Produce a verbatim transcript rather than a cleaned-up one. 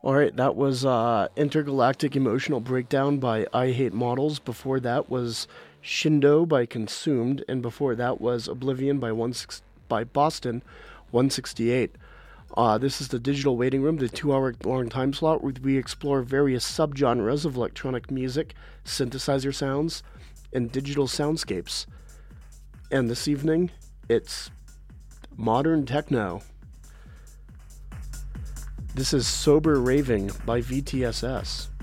All right, that was uh, Intergalactic Emotional Breakdown by I Hate Models. Before that was Shindo by Consumed, and before that was Oblivion by one six by Boston one sixty-eight. Uh, this is the Digital Waiting Room, the two-hour-long time slot where we explore various subgenres of electronic music, synthesizer sounds, and digital soundscapes. And this evening, it's modern techno. This is Sober Raving by V T S S.